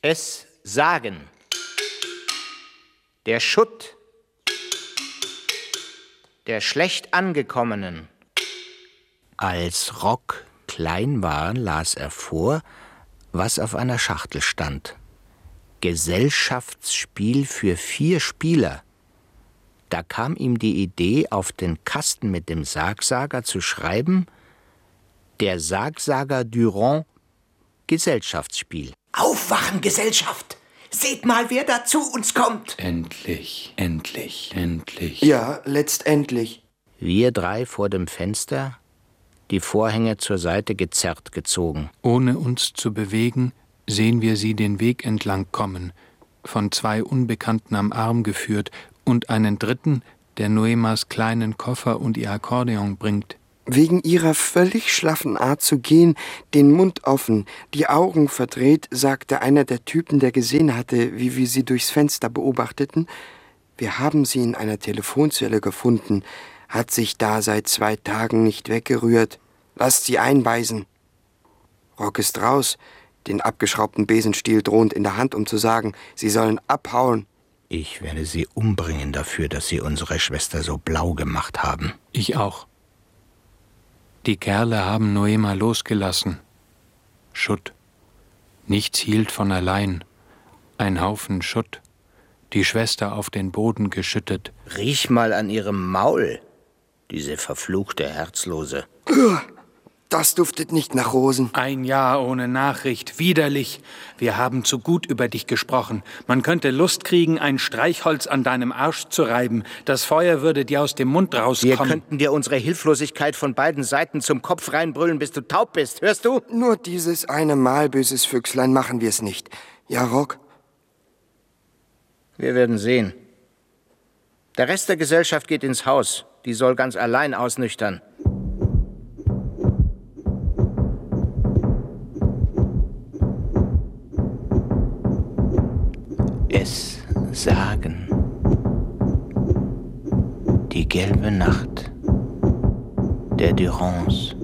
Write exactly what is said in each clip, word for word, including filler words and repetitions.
Es sagen. Der Schutt der schlecht Angekommenen. Als Rock klein war, las er vor, was auf einer Schachtel stand. Gesellschaftsspiel für vier Spieler. Da kam ihm die Idee, auf den Kasten mit dem Sargsager zu schreiben: Der Sargsager Durand, Gesellschaftsspiel. Aufwachen, Gesellschaft! Seht mal, wer da zu uns kommt! Endlich, endlich, endlich. Ja, letztendlich. Wir drei vor dem Fenster, die Vorhänge zur Seite gezerrt gezogen. Ohne uns zu bewegen, sehen wir sie den Weg entlang kommen, von zwei Unbekannten am Arm geführt und einen dritten, der Noemas kleinen Koffer und ihr Akkordeon bringt. Wegen ihrer völlig schlaffen Art zu gehen, den Mund offen, die Augen verdreht, sagte einer der Typen, der gesehen hatte, wie wir sie durchs Fenster beobachteten: Wir haben sie in einer Telefonzelle gefunden, hat sich da seit zwei Tagen nicht weggerührt. Lasst sie einweisen. Rock ist raus, den abgeschraubten Besenstiel drohend in der Hand, um zu sagen, sie sollen abhauen. Ich werde sie umbringen dafür, dass sie unsere Schwester so blau gemacht haben. Ich auch. Die Kerle haben Noema losgelassen. Schutt. Nichts hielt von allein. Ein Haufen Schutt. Die Schwester auf den Boden geschüttet. Riech mal an ihrem Maul, diese verfluchte Herzlose. Das duftet nicht nach Rosen. Ein Jahr ohne Nachricht, widerlich. Wir haben zu gut über dich gesprochen. Man könnte Lust kriegen, ein Streichholz an deinem Arsch zu reiben. Das Feuer würde dir aus dem Mund rauskommen. Wir könnten dir unsere Hilflosigkeit von beiden Seiten zum Kopf reinbrüllen, bis du taub bist. Hörst du? Nur dieses eine Mal, böses Füchslein, machen wir es nicht. Ja, Rock? Wir werden sehen. Der Rest der Gesellschaft geht ins Haus. Die soll ganz allein ausnüchtern. Es sagen. Die gelbe Nacht der Durands.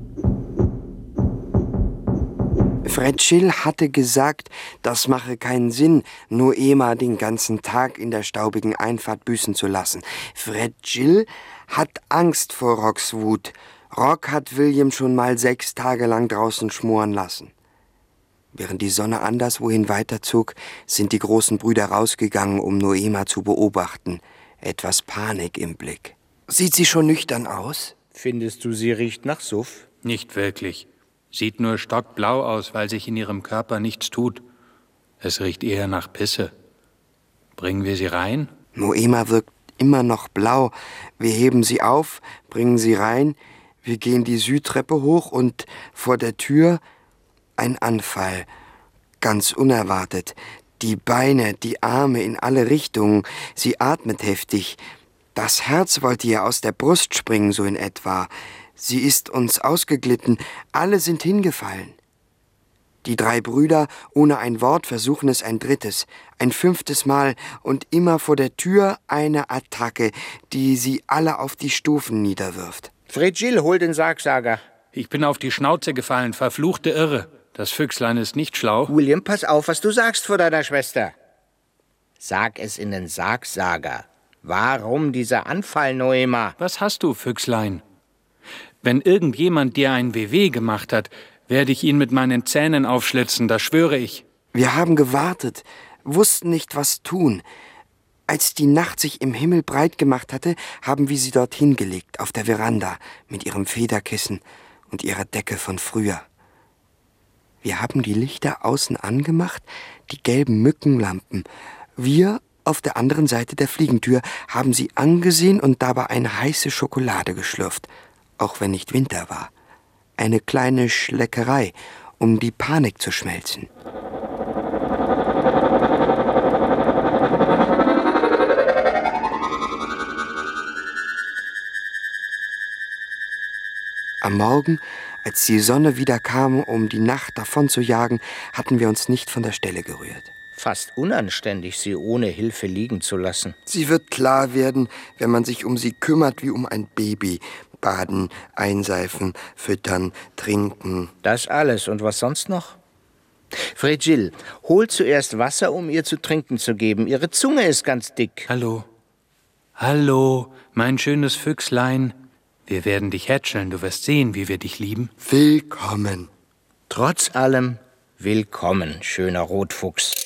Fred Gill hatte gesagt, das mache keinen Sinn, Noema den ganzen Tag in der staubigen Einfahrt büßen zu lassen. Fred Gill hat Angst vor Rocks Wut. Rock hat William schon mal sechs Tage lang draußen schmoren lassen. Während die Sonne anderswohin weiterzog, sind die großen Brüder rausgegangen, um Noema zu beobachten. Etwas Panik im Blick. Sieht sie schon nüchtern aus? Findest du, sie riecht nach Suff? Nicht wirklich. Sieht nur stockblau aus, weil sich in ihrem Körper nichts tut. Es riecht eher nach Pisse. Bringen wir sie rein? Noema wirkt immer noch blau. Wir heben sie auf, bringen sie rein. Wir gehen die Südtreppe hoch und vor der Tür ein Anfall. Ganz unerwartet. Die Beine, die Arme in alle Richtungen. Sie atmet heftig. Das Herz wollte ihr aus der Brust springen, so in etwa. Sie ist uns ausgeglitten. Alle sind hingefallen. Die drei Brüder, ohne ein Wort, versuchen es ein drittes, ein fünftes Mal und immer vor der Tür eine Attacke, die sie alle auf die Stufen niederwirft. Fred Gill, hol den Sargsager. Ich bin auf die Schnauze gefallen, verfluchte Irre. Das Füchslein ist nicht schlau. William, pass auf, was du sagst vor deiner Schwester. Sag es in den Sargsager. Warum dieser Anfall, Noema? Was hast du, Füchslein? Wenn irgendjemand dir ein W W gemacht hat, werde ich ihn mit meinen Zähnen aufschlitzen, das schwöre ich. Wir haben gewartet, wussten nicht, was tun. Als die Nacht sich im Himmel breit gemacht hatte, haben wir sie dorthin gelegt, auf der Veranda, mit ihrem Federkissen und ihrer Decke von früher. Wir haben die Lichter außen angemacht, die gelben Mückenlampen. Wir, auf der anderen Seite der Fliegentür, haben sie angesehen und dabei eine heiße Schokolade geschlürft, auch wenn nicht Winter war. Eine kleine Schleckerei, um die Panik zu schmelzen. Am Morgen, als die Sonne wieder kam, um die Nacht davon zu jagen, hatten wir uns nicht von der Stelle gerührt. Fast unanständig, sie ohne Hilfe liegen zu lassen. Sie wird klar werden, wenn man sich um sie kümmert wie um ein Baby. Baden, einseifen, füttern, trinken. Das alles. Und was sonst noch? Fregil, hol zuerst Wasser, um ihr zu trinken zu geben. Ihre Zunge ist ganz dick. Hallo. Hallo, mein schönes Füchslein. Wir werden dich hätscheln, du wirst sehen, wie wir dich lieben. Willkommen. Trotz allem, willkommen, schöner Rotfuchs.